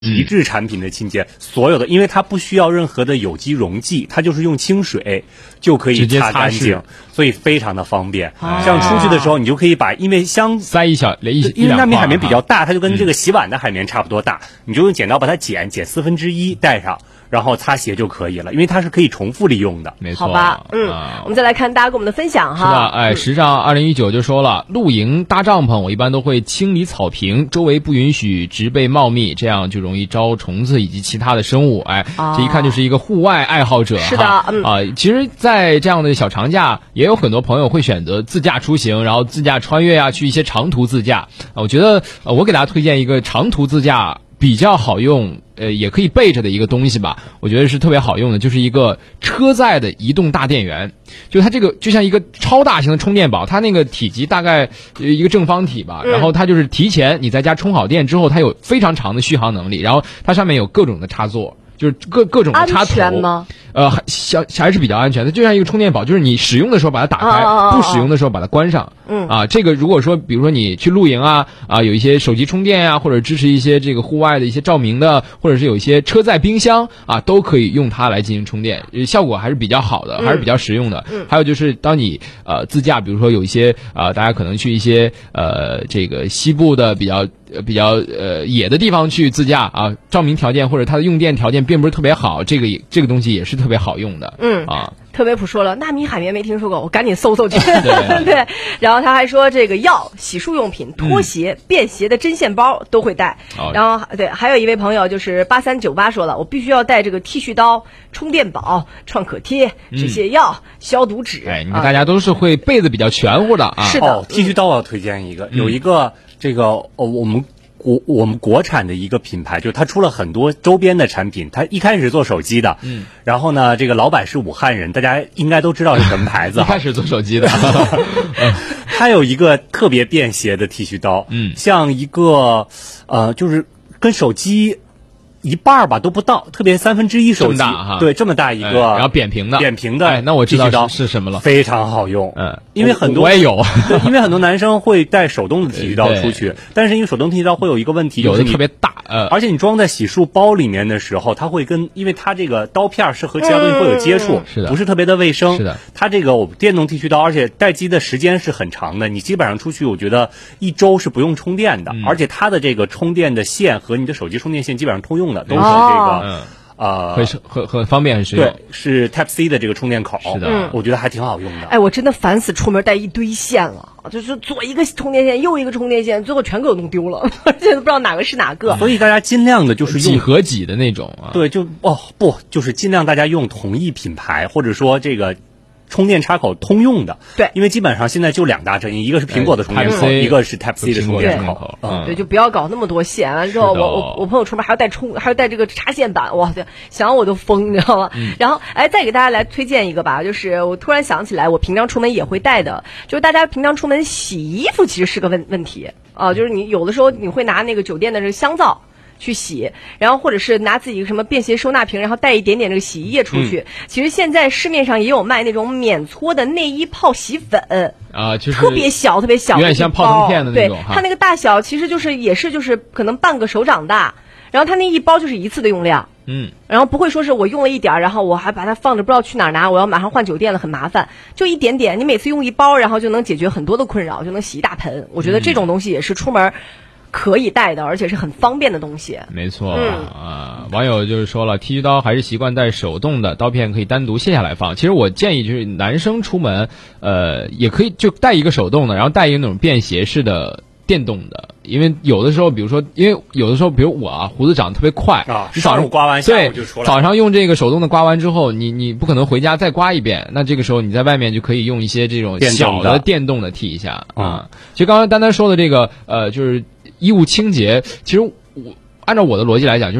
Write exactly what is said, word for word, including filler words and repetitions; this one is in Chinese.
极致产品的清洁，所有的，因为它不需要任何的有机溶剂，它就是用清水就可以擦干净，所以非常的方便。啊、像出去的时候，你就可以把，因为香塞一小一， 因为纳米海绵比较大，它就跟这个洗碗的海绵差不多大，嗯、你就用剪刀把它剪剪四分之一带上。然后擦鞋就可以了，因为它是可以重复利用的。 没错， 好吧，嗯，啊、我们再来看大家给我们的分享哈。 是的，哎，时尚二零一九就说了，露营搭帐篷，我一般都会清理草坪，周围不允许植被茂密，这样就容易招虫子以及其他的生物。哎，啊、这一看就是一个户外爱好者。 是的，嗯啊，其实，在这样的小长假，也有很多朋友会选择自驾出行，然后自驾穿越啊，去一些长途自驾。啊，我觉得，呃，我给大家推荐一个长途自驾比较好用。呃，也可以备着的一个东西吧，我觉得是特别好用的，就是一个车载的移动大电源，就它这个就像一个超大型的充电宝，它那个体积大概一个正方体吧，然后它就是提前你在家充好电之后，它有非常长的续航能力，然后它上面有各种的插座。就是各各种的插头， 安全吗？ 呃，还小还是比较安全的，就像一个充电宝，就是你使用的时候把它打开，哦哦哦不使用的时候把它关上。嗯啊，这个如果说比如说你去露营啊啊，有一些手机充电呀、啊，或者支持一些这个户外的一些照明的，或者是有一些车载冰箱啊，都可以用它来进行充电，效果还是比较好的，还是比较实用的。嗯，还有就是当你呃自驾，比如说有一些啊、呃，大家可能去一些呃这个西部的比较。呃，比较呃野的地方去自驾啊，照明条件或者它的用电条件并不是特别好，这个这个东西也是特别好用的。 嗯啊， 特别普说了，纳米海绵没听说过，我赶紧搜搜去。对对，然后他还说这个药、洗漱用品、拖鞋、嗯、便携的针线包都会带。哦、然后对，还有一位朋友就是八三九八说了，我必须要带这个剃须刀、充电宝、创可贴、止泻药、嗯、消毒纸。 哎，你看大家都是会备的比较全乎的啊。 是的， 哦，剃须刀我要推荐一个，嗯、有一个。这个哦，我们国我们国产的一个品牌，就是它出了很多周边的产品。它一开始做手机的，嗯，然后呢，这个老板是武汉人，大家应该都知道是什么牌子。 一开始做手机的， 它有一个特别便携的剃须刀，嗯，像一个呃，就是跟手机一半吧都不到，特别三分之一手机， 这么大哈， 对，这么大一个，哎、 然后扁平的， 扁平的， 哎，那我知道是是什么了， 非常好用，嗯，因为很多我也有， 对，因为很多男生会带手动的剃须刀出去，但是因为手动剃须刀会有一个问题， 有的特别大，呃， 而且你装在洗漱包里面的时候，它会跟，因为它这个刀片是和其他东西会有接触， 嗯、是的， 不是特别的卫生， 是的， 它这个我电动剃须刀，而且待机的时间是很长的，你基本上出去，我觉得一周是不用充电的，嗯、而且它的这个充电的线和你的手机充电线基本上通用的，都是这个。哦嗯， 呃， 很很很方便，很实用。 对，是 Type C 的这个充电口， 是的， 嗯，我觉得还挺好用的。 哎，我真的烦死出门带一堆线了，就是左一个充电线，右一个充电线，最后全给我弄丢了，而且都不知道哪个是哪个。 所以大家尽量的就是用几合几的那种啊。 对，就哦不，就是尽量大家用同一品牌，或者说这个。充电插口通用的， 对， 因为基本上现在就两大阵营，一个是苹果的充电口，一个是 Type C 的充电口， 嗯，对，就不要搞那么多线。完之后，我我我朋友出门还要带充，还要带这个插线板，哇，想我都疯，你知道吗？嗯、然后，哎，再给大家来推荐一个吧，就是我突然想起来，我平常出门也会带的，就是大家平常出门洗衣服其实是个问问题啊，就是你有的时候你会拿那个酒店的这个香皂。去洗，然后或者是拿自己什么便携收纳瓶，然后带一点点这个洗衣液出去。嗯、其实现在市面上也有卖那种免搓的内衣泡洗粉啊，就是特别小特别小的， 有点像泡腾片的那种。 对，它那个大小其实就是也是就是可能半个手掌大，然后它那一包就是一次的用量。嗯，然后不会说是我用了一点，然后我还把它放着不知道去哪儿拿，我要马上换酒店了，很麻烦。就一点点，你每次用一包，然后就能解决很多的困扰，就能洗一大盆。我觉得这种东西也是出门可以带的，而且是很方便的东西。 没错，嗯、啊，网友就是说了，剃须刀还是习惯带手动的，刀片可以单独卸下来放。其实我建议就是男生出门，呃，也可以就带一个手动的，然后带一个那种便携式的电动的。因为有的时候，比如说，因为有的时候，比如我啊，胡子长得特别快啊， 你早上刮完，下午就出来， 早上用这个手动的刮完之后，你你不可能回家再刮一遍，那这个时候你在外面就可以用一些这种小的电动的剃一下啊。其实刚刚丹丹说的这个，呃，就是衣物清洁，其实我按照我的逻辑来讲，就是